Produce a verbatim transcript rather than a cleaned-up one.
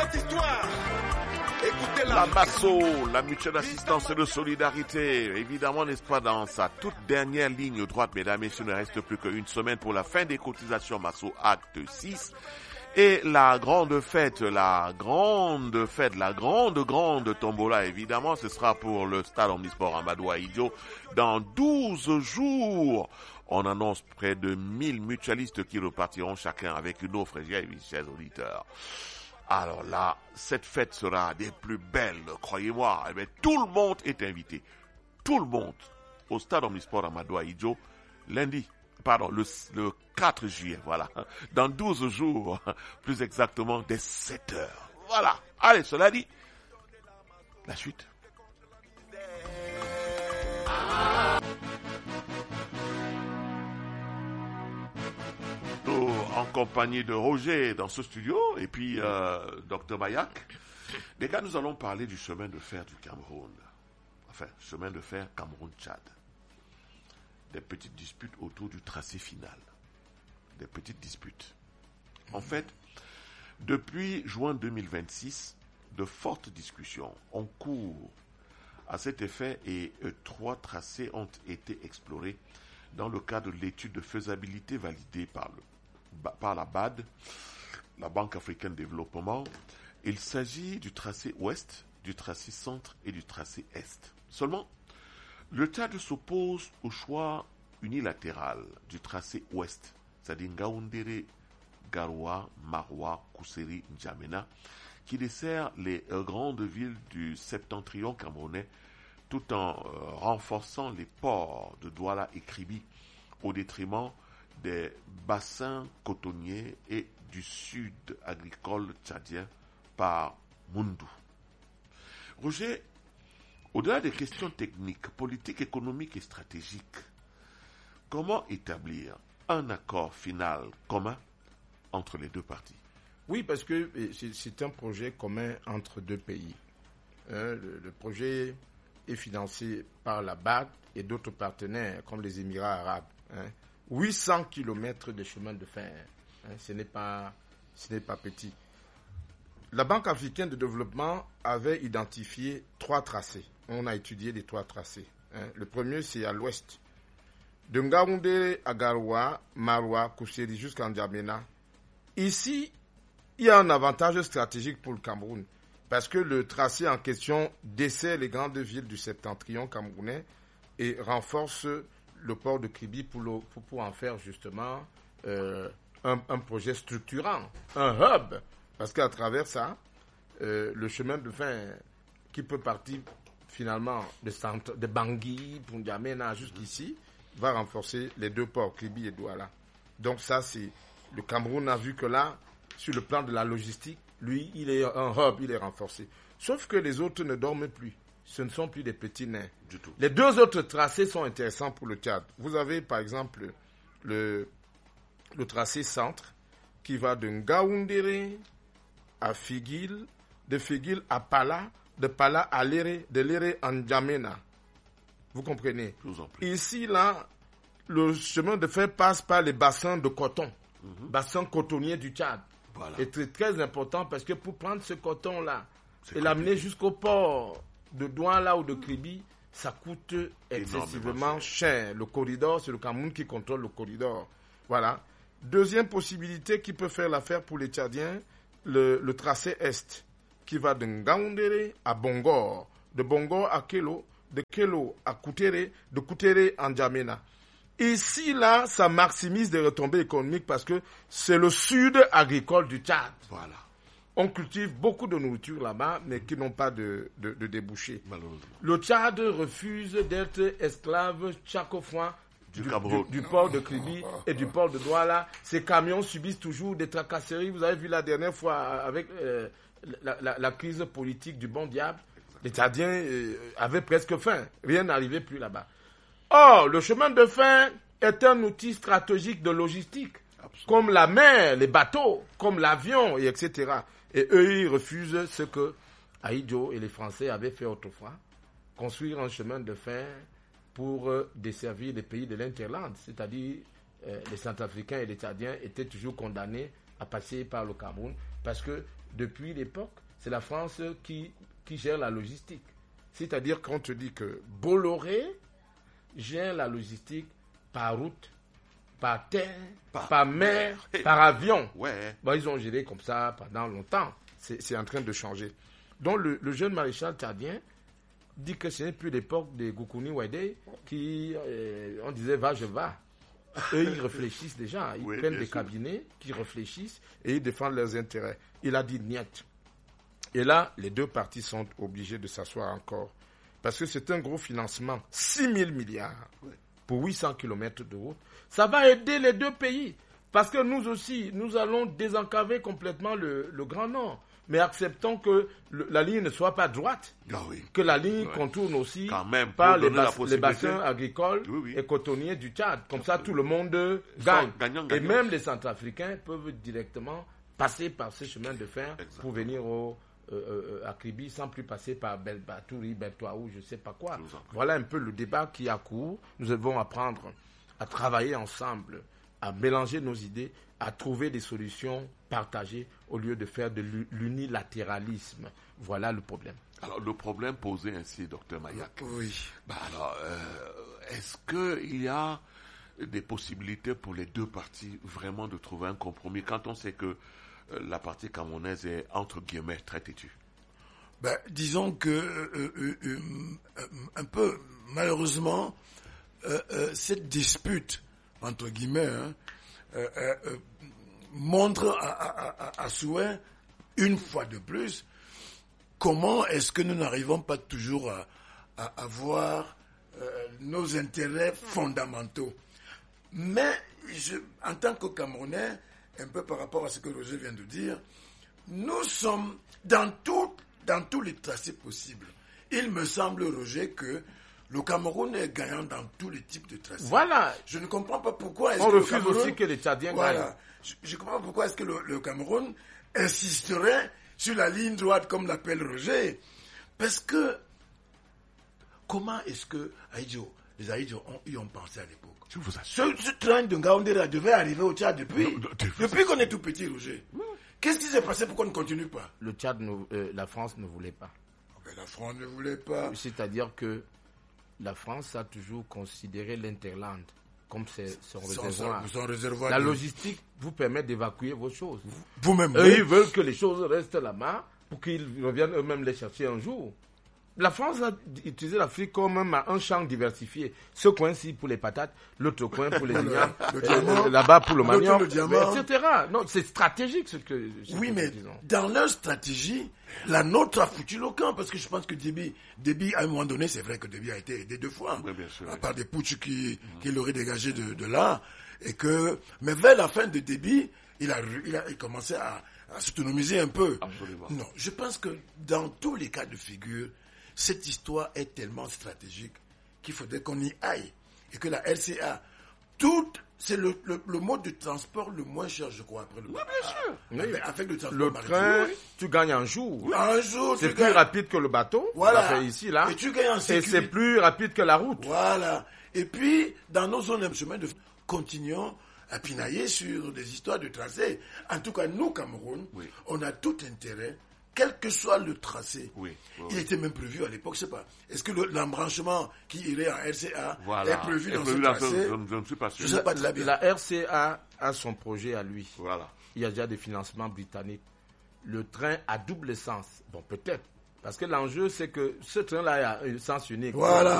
cette histoire. Écoutez-la. La Masso, la mutuelle d'assistance et de solidarité, évidemment, n'est-ce pas, dans sa toute dernière ligne droite, mesdames et messieurs, il ne reste plus qu'une semaine pour la fin des cotisations Masso Acte six. Et la grande fête, la grande fête, la grande, grande tombola, évidemment, ce sera pour le stade omnisport Amadou Ahidjo dans douze jours. On annonce près de mille mutualistes qui repartiront chacun avec une offre, chers auditeurs. Alors là, cette fête sera des plus belles, croyez-moi. Eh bien, tout le monde est invité. Tout le monde au stade omnisport Amadou Ahidjo, lundi, pardon, le, le quatre juillet, voilà. Dans douze jours, plus exactement, dès sept heures. Voilà. Allez, cela dit, la suite. En compagnie de Roger dans ce studio et puis euh, docteur Bayak. Les gars, nous allons parler du chemin de fer du Cameroun. Enfin, chemin de fer Cameroun-Tchad. Des petites disputes autour du tracé final. Des petites disputes. En fait, depuis juin deux mille vingt-six, de fortes discussions ont cours à cet effet et euh, trois tracés ont été explorés dans le cadre de l'étude de faisabilité validée par le par la B A D, la Banque africaine de développement. Il s'agit du tracé ouest, du tracé centre et du tracé est. Seulement, le Tchad s'oppose au choix unilatéral du tracé ouest, c'est-à-dire Ngaoundéré, Garoua, Maroua, Kousséri, N'Djamena, qui dessert les euh, grandes villes du septentrion camerounais, tout en euh, renforçant les ports de Douala et Kribi, au détriment des bassins cotonniers et du sud agricole tchadien par Moundou. Roger, au-delà des questions techniques, politiques, économiques et stratégiques, comment établir un accord final commun entre les deux parties? Oui, parce que c'est un projet commun entre deux pays. Hein, le, le projet est financé par la B A D et d'autres partenaires comme les Émirats arabes. Hein. huit cents kilomètres de chemin de fer, hein, ce n'est pas, ce n'est pas petit. La Banque africaine de développement avait identifié trois tracés. On a étudié les trois tracés. Hein. Le premier, c'est à l'ouest. De Ngaoundéré à Garoua, Maroua, Kousséri jusqu'à N'Djamena. Ici, il y a un avantage stratégique pour le Cameroun parce que le tracé en question dessert les grandes villes du septentrion camerounais et renforce le port de Kribi pour, le, pour, pour en faire justement euh, un, un projet structurant, un hub, parce qu'à travers ça, euh, le chemin de fer qui peut partir finalement de, centre, de Bangui pour N'Djamena jusqu'ici va renforcer les deux ports, Kribi et Douala. Donc ça, c'est le Cameroun a vu que là, sur le plan de la logistique, lui, il est un hub, il est renforcé. Sauf que les autres ne dorment plus. Ce ne sont plus des petits nains. Du tout. Les deux autres tracés sont intéressants pour le Tchad. Vous avez par exemple le, le tracé centre qui va de Ngaoundéré à Figuil, de Figuil à Pala, de Pala à Léré, de Léré à N'Djamena. Vous comprenez? Ici, là, le chemin de fer passe par les bassins de coton, mm-hmm. bassins cotonniers du Tchad. Voilà. Et c'est très important parce que pour prendre ce coton-là c'est et l'amener jusqu'au port de Douala ou de Kribi, ça coûte excessivement cher. Le corridor, c'est le Cameroun qui contrôle le corridor. Voilà. Deuxième possibilité qui peut faire l'affaire pour les Tchadiens, le, le tracé est, qui va de Ngaoundéré à Bongor, de Bongor à Kelo, de Kelo à Koutéré, de Koutéré à N'Djamena. Ici, là, ça maximise des retombées économiques parce que c'est le sud agricole du Tchad. Voilà. On cultive beaucoup de nourriture là-bas, mais qui n'ont pas de, de, de débouchés. Le Tchad refuse d'être esclave chaque fois du, du, du, du port de Kribi et du port de Douala. Ces camions subissent toujours des tracasseries. Vous avez vu la dernière fois avec euh, la, la, la crise politique du bon diable. Les Tchadiens euh, avaient presque faim. Rien n'arrivait plus là-bas. Or, le chemin de fer est un outil stratégique de logistique, absolument. Comme la mer, les bateaux, comme l'avion, et et cetera. Et eux, ils refusent ce que Ahidjo et les Français avaient fait autrefois, construire un chemin de fer pour euh, desservir les pays de l'Interland, c'est-à-dire euh, les Centrafricains et les Tchadiens étaient toujours condamnés à passer par le Cameroun parce que depuis l'époque, c'est la France qui, qui gère la logistique. C'est-à-dire qu'on te dit que Bolloré gère la logistique par route, par terre, par, par mer, hey. par avion. Ouais. Bon, ils ont géré comme ça pendant longtemps. C'est, c'est en train de changer. Donc le, le jeune maréchal tchadien dit que ce n'est plus l'époque des Goukouni Ouaidé qui, euh, on disait va, je va. Eux, ils réfléchissent déjà. Ils oui, prennent des sûr. cabinets qui réfléchissent et ils défendent leurs intérêts. Il a dit niet. Et là, les deux parties sont obligées de s'asseoir encore. Parce que c'est un gros financement, six mille milliards oui. pour huit cents kilomètres de route. Ça va aider les deux pays. Parce que nous aussi, nous allons désencaver complètement le, le Grand Nord. Mais acceptons que le, la ligne ne soit pas droite. Ah oui. Que la ligne ouais. contourne aussi même, par les, bas, les bassins agricoles oui, oui. et cotonniers du Tchad. Comme ça, tout le monde gagne. Gagnant, gagnant. Et même les Centrafricains peuvent directement passer par ce chemin de fer Exactement. pour venir au, euh, à Kribi sans plus passer par Belbatouri, Beltoaou, je ne sais pas quoi. Voilà un peu le débat qui a cours. Nous devons apprendre à travailler ensemble, à mélanger nos idées, à trouver des solutions partagées au lieu de faire de l'unilatéralisme. Voilà le problème. Alors, le problème posé ainsi, docteur Mayak. Oui. Bah alors, euh, est-ce qu'il y a des possibilités pour les deux parties vraiment de trouver un compromis quand on sait que euh, la partie camerounaise est, entre guillemets, très têtue? Ben, disons que, euh, euh, euh, euh, un peu, malheureusement, euh, euh, cette dispute, entre guillemets, hein, euh, euh, euh, montre à, à, à, à souhait, une fois de plus, comment est-ce que nous n'arrivons pas toujours à, à avoir euh, nos intérêts fondamentaux. Mais, je, en tant que Camerounais, un peu par rapport à ce que Roger vient de dire, nous sommes dans, tout, dans tous les tracés possibles. Il me semble, Roger, que le Cameroun est gagnant dans tous les types de tracés. Voilà. Je ne comprends pas pourquoi est-ce On que refuse le Cameroun, aussi que les Tchadiens voilà, gagnent. Je, je comprends pas pourquoi est-ce que le, le Cameroun insisterait sur la ligne droite, comme l'appelle Roger. Parce que, comment est-ce que Aïdjo, les Aïdjo ont, y ont pensé à l'époque? Je vous ce, ce train de Ngaoundera devait arriver au Tchad depuis, non, non, depuis qu'on est tout petit, Roger. Oui. Qu'est-ce qui s'est passé pour qu'on ne continue pas? Le Tchad, ne, euh, la France ne voulait pas. Mais la France ne voulait pas. C'est-à-dire que la France a toujours considéré l'Interland comme ses, son, son réservoir. Son, son réservoir. La de... logistique vous permet d'évacuer vos choses. Vous-même. Eux, oui. Ils veulent que les choses restent là-bas pour qu'ils reviennent eux-mêmes les chercher un jour. La France a utilisé l'Afrique comme un champ diversifié. Ce coin-ci pour les patates, l'autre coin pour les ignames, euh, là-bas pour le manioc, et cetera. Non, c'est stratégique ce que ce Oui, que mais disons. Dans leur stratégie, la nôtre a foutu le camp, parce que je pense que Déby, Déby à un moment donné, c'est vrai que Déby a été aidé deux fois, oui, bien sûr, à oui. part des putsch qui, mmh. qui l'auraient dégagé de, de là, et que, mais vers la fin de Déby, il a, il a il commençait à, à s'autonomiser un peu. Absolument. Non, je pense que dans tous les cas de figure, cette histoire est tellement stratégique qu'il faudrait qu'on y aille. Et que la R C A, tout, c'est le, le, le mode de transport le moins cher, je crois, après le Oui, bien sûr. Oui. Avec, avec le transport le maritime. train, Oui. tu gagnes un jour. Oui. Un jour, c'est tu plus gagnes... rapide que le bateau. Voilà. Fait ici, là. Et tu gagnes en sécurité. Et c'est plus rapide que la route. Voilà. Et puis, dans nos zones de chemin de continuons à pinailler sur des histoires de tracés. En tout cas, nous, Cameroun, oui. on a tout intérêt, quel que soit le tracé. Oui, oui, il oui. était même prévu à l'époque, je sais pas. Est-ce que le, l'embranchement qui irait en R C A voilà. est prévu est dans prévu ce dans tracé? ce, je, je ne suis pas sûr. Je sais pas très bien. La R C A a son projet à lui. Voilà. Il y a déjà des financements britanniques. Le train a double sens. Bon, peut-être. Parce que l'enjeu, c'est que ce train-là a un sens unique. Voilà.